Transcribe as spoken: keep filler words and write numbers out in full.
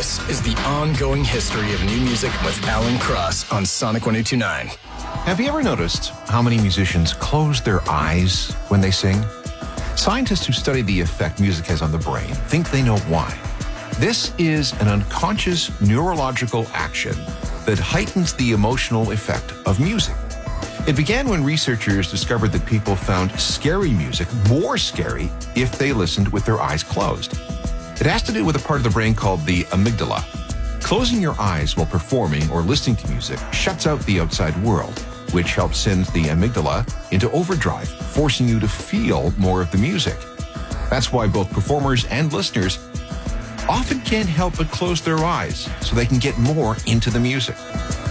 This is the ongoing history of new music with Alan Cross on Sonic one oh two point nine. Have you ever noticed how many musicians close their eyes when they sing? Scientists who study the effect music has on the brain think they know why. This is an unconscious neurological action that heightens the emotional effect of music. It began when researchers discovered that people found scary music more scary if they listened with their eyes closed. It has to do with a part of the brain called the amygdala. Closing your eyes while performing or listening to music shuts out the outside world, which helps send the amygdala into overdrive, forcing you to feel more of the music. That's why both performers and listeners often can't help but close their eyes so they can get more into the music.